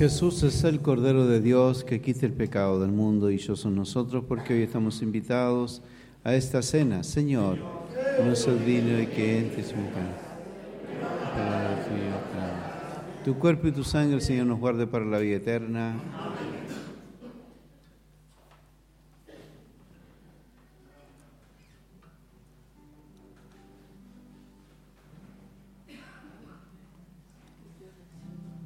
Jesús es el Cordero de Dios que quita el pecado del mundo, y yo son nosotros porque hoy estamos invitados a esta cena. Señor, no soy digno de que entres en mi casa. Tu cuerpo y tu sangre, Señor, nos guarde para la vida eterna.